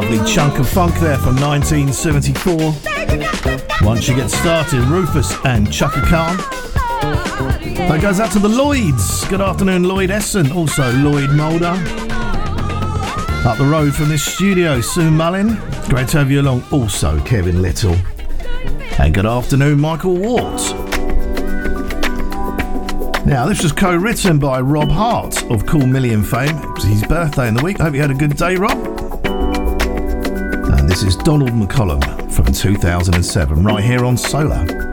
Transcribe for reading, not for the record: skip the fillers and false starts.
Lovely chunk of funk there from 1974. Once you get started, Rufus and Chaka Khan. That goes out to the Lloyds. Good afternoon, Lloyd Essen. Also Lloyd Mulder. Up the road from this studio, Sue Mullin. Great to have you along. Also Kevin Little. And good afternoon, Michael Wart. Now, this was co-written by Rob Hart of Cool Million fame. It was his birthday in the week. I hope you had a good day, Rob. And this is Donald McCollum from 2007, right here on Solar.